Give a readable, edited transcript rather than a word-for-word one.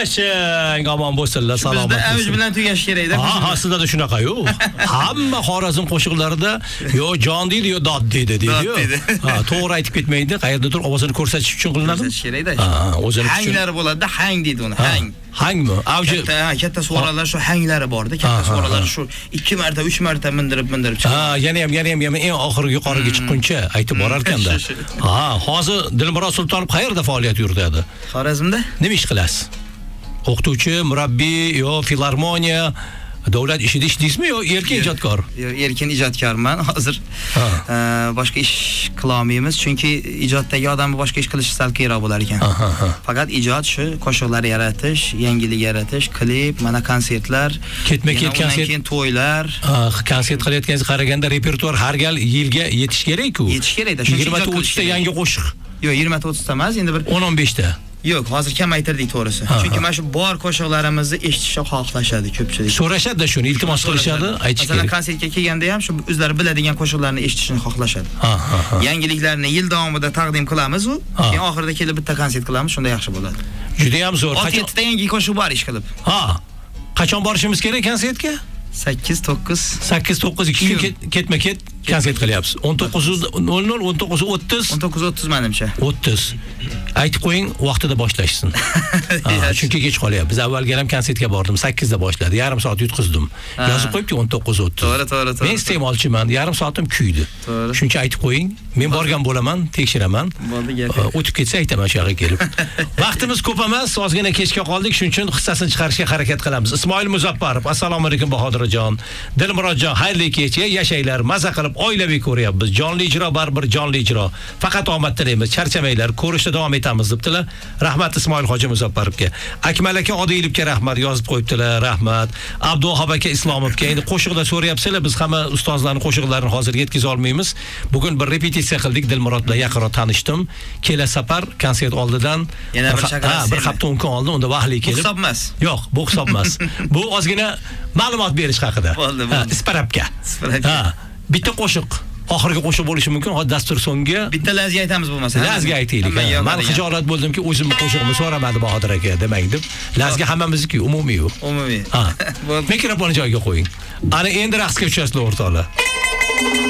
yashang, omon bo'lsinlar, salomat Bizda avj bo'lsin. bilan tugash kerak-da. Ha, sizlarda shunaqa-yu. Hamma Xorazm qo'shiqlarida yo jon deydi, yo dod deydi, deydi-yu. Ha, to'g'ri aytib ketmaydi, qayerdadir ovozini ko'rsatish uchun qilinadi. Ko'rsatish kerak-da. Ha, o'zini uchun. Hanglari bo'ladi-da, hang deydi uni, hang. Hangmi? Avji. Katta suvoralar shu hanglari bor-da, katta suvoralar shu 2 marta, 3 marta mindirib chiqadi. Ha, yana ham eng oxirgi yuqoriga chiqquncha aytib borar ekanda. Ha, hozir Dilmurod Sultonov qayerda faoliyat yuritadi? Xorazmda? Nima ish qilasiz? O'qituvchi, murabbiy, yo filarmoniya, davlat ishida ishlaysizmi yo erkin ijodkor? Erkin ijodkorman. Hozir boshqa ish qila olmaymiz, chunki ijoddagi odamni boshqa ish qilish sal qiyinroq bo'lar ekan. Faqat ijod shu qo'shiqlar yaratish, yangilik yaratish, klip, mana konsertlar, ketma-ket konsert, keyin to'ylar. Konsert qilayotganingizni qaraganda repertuar har gal yilga yetish kerak-ku. Yetish kerak-da. 20-30 ta yangi qo'shiq. Yo'q, 20-30 ta emas, endi bir 10-15 ta. Yo'q, hozir kamaytirdik to'g'risi. Chunki mana shu bor qo'shiqlarimizni eshitishni xohlashadi ko'pchilik. So'rashadi shuni, iltimos qilishadi, aytish kerak. Masalan, konsertga kelganda ham shu o'zlari biladigan qo'shiqlarni eshitishni xohlashadi. Yangiliklarni yil davomida taqdim qilamiz u, keyin oxirida kelib bitta konsert qilamiz, shunda yaxshi bo'ladi. Juda ham zo'r. 6-7 ta yangi qo'shiq bor ish qilib. Ha. Qachon borishimiz kerak konsertga? 8-9 2 kun ketma-ket konsert qilyapsiz. 19:00, 19:30. 19:30 menimcha. 30. Aytib qo'ying, vaqtida boshlashsin. Chunki kech qolyapti. Biz avvalgi ham konsertga bordim, 8 da boshladi. Yarim soat yutqizdim. Yozib qo'yibdi 19:30. To'g'ri. Men iste'molchiman, yarim soatim kuydi. Shuncha aytib qo'ying. Men borgan bo'laman, tekshiraman. O'tib ketsa aytaman shu yerga kelib. Vaqtimiz ko'p emas, ozgina kechga qoldik, shuning uchun hissasini chiqarishga harakat qilamiz. Ismoil Muzaffarov, assalomu alaykum Bahodirjon. Dilmurodjon, xayrli kecha, yashanglar, maza qilib oilaviy ko'ryapmiz. Jonli ijro baribir jonli ijro. Faqat omad tilaymiz, charchamanglar, ko'rishda davom etamiz debdilar. Rahmat Ismoil hoji Muzaffarovga. Akmal aka Odilovga rahmat yozib qo'yibdilar, rahmat. Abduhab aka Islomovga. Endi qo'shiqda so'rayapsizlar, biz hamma ustozlarning qo'shiqlarini hozir yetkiza olmaymiz. Bugun bir repetitsiya qildik, Dilmurod bilan yaqinroq tanishdim. Kelasi safar konsert oldidan yana bir chaqirasiz. Bir hafta kun oldin unda vaqtli kelib. Bu hisob emas. Yo'q, bu hisob emas. Bu ozgina ma'lumot berish haqida. Bo'ldi. Isparapga. Ha, bitta qo'shiq oxirgi qo'shiq bo'lishi mumkin. Hozir dastur so'ngiga bitta lazga aytamiz bo'lmasa. Lazga aytaylik. Men xijolat bo'ldimki, o'zimni qo'shig'imni so'ramadi Bahodir aka demang deb. Lazga hammamizniki umumiy. Umumiy. Ha. Mikrofonni joyiga qo'ying. Ana endi raqsga tushasizlar o'rtoqlar.